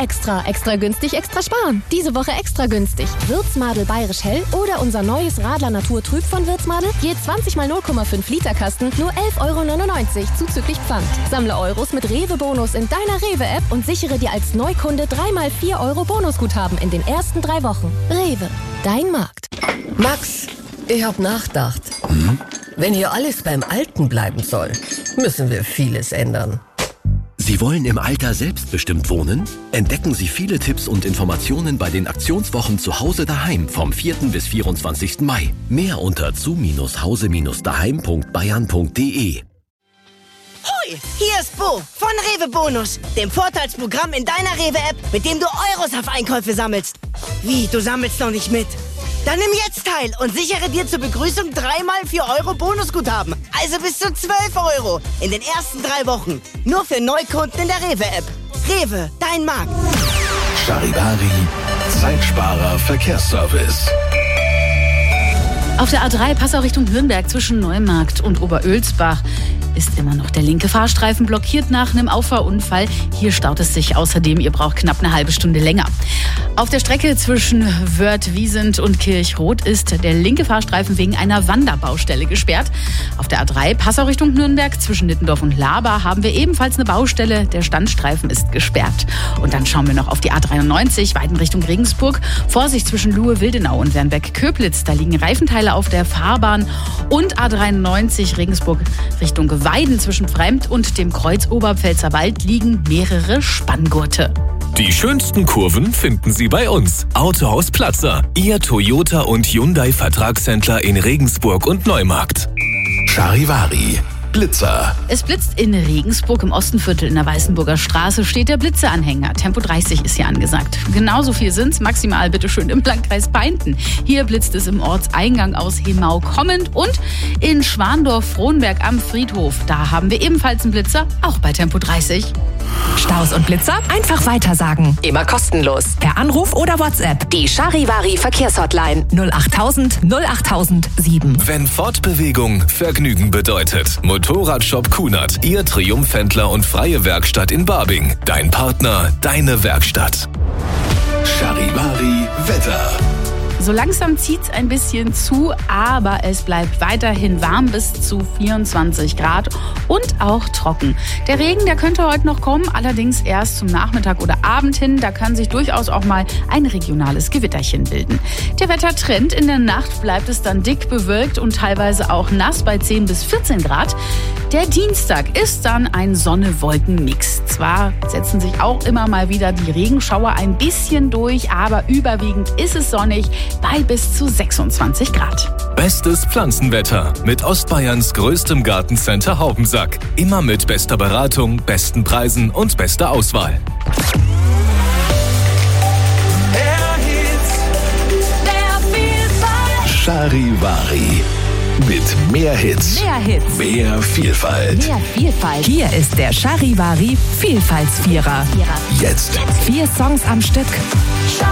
extra. Extra günstig, extra sparen. Diese Woche extra günstig. Würzmadel Bayerisch Hell oder unser neues Radler Naturtrüb von Würzmadel. Je 20 mal 0,5 Liter Kasten, nur 11,99 € zuzüglich Pfand. Sammle Euros mit Rewe-Bonus in deiner Rewe-App und sichere dir als Neukunde 3 mal 4 € Bonusguthaben in den ersten 3 Wochen. Rewe, dein Markt. Max, ich hab nachgedacht. Wenn hier alles beim Alten bleiben soll, müssen wir vieles ändern. Sie wollen im Alter selbstbestimmt wohnen? Entdecken Sie viele Tipps und Informationen bei den Aktionswochen zu Hause daheim vom 4. bis 24. Mai. Mehr unter zu-hause-daheim.bayern.de. Hoi, hier ist Bo von Rewe Bonus, dem Vorteilsprogramm in deiner Rewe-App, mit dem du Euros auf Einkäufe sammelst. Wie, du sammelst noch nicht mit? Dann nimm jetzt teil und sichere dir zur Begrüßung 3 mal 4 € Bonusguthaben. Also bis zu 12 € in den ersten 3 Wochen. Nur für Neukunden in der Rewe-App. Rewe, dein Markt. Charivari, Zeitsparer Verkehrsservice. Auf der A3 Passau Richtung Nürnberg zwischen Neumarkt und Oberölsbach ist immer noch der linke Fahrstreifen blockiert nach einem Auffahrunfall. Hier staut es sich außerdem. Ihr braucht knapp eine halbe Stunde länger. Auf der Strecke zwischen Wörth-Wiesent und Kirchroth ist der linke Fahrstreifen wegen einer Wanderbaustelle gesperrt. Auf der A3 Passau Richtung Nürnberg zwischen Nittendorf und Laber haben wir ebenfalls eine Baustelle. Der Standstreifen ist gesperrt. Und dann schauen wir noch auf die A93 Weiden Richtung Regensburg. Vorsicht zwischen Luhe-Wildenau und Wernbeck-Köblitz. Da liegen Reifenteile auf der Fahrbahn. Und A93 Regensburg Richtung Weiden zwischen Fremd und dem Kreuz Oberpfälzer Wald liegen mehrere Spanngurte. Die schönsten Kurven finden Sie bei uns. Autohaus Platzer, Ihr Toyota und Hyundai Vertragshändler in Regensburg und Neumarkt. Charivari, Blitzer. Es blitzt in Regensburg im Ostenviertel in der Weißenburger Straße steht der Blitzeranhänger. Tempo 30 ist hier angesagt. Genauso viel sind's maximal bitteschön im Landkreis Peinten. Hier blitzt es im Ortseingang aus Hemau kommend und in Schwandorf-Frohnberg am Friedhof. Da haben wir ebenfalls einen Blitzer, auch bei Tempo 30. Staus und Blitzer einfach weitersagen. Immer kostenlos. Per Anruf oder WhatsApp. Die Charivari Verkehrshotline 08000 08007. Wenn Fortbewegung Vergnügen bedeutet. Motorradshop Kunert, Ihr Triumphhändler und freie Werkstatt in Barbing. Dein Partner, deine Werkstatt. Charivari Wetter. So langsam zieht's ein bisschen zu, aber es bleibt weiterhin warm bis zu 24 Grad und auch trocken. Der Regen, der könnte heute noch kommen, allerdings erst zum Nachmittag oder Abend hin. Da kann sich durchaus auch mal ein regionales Gewitterchen bilden. Der Wettertrend: in der Nacht bleibt es dann dick bewölkt und teilweise auch nass bei 10 bis 14 Grad. Der Dienstag ist dann ein Sonne-Wolken-Mix. Zwar setzen sich auch immer mal wieder die Regenschauer ein bisschen durch, aber überwiegend ist es sonnig bei bis zu 26 Grad. Bestes Pflanzenwetter mit Ostbayerns größtem Gartencenter Haubensack. Immer mit bester Beratung, besten Preisen und bester Auswahl. Charivari. Mit mehr Hits. Mehr Hits. Mehr Vielfalt. Mehr Vielfalt. Hier ist der Charivari Vielfaltsvierer. Jetzt. 4 Songs am Stück.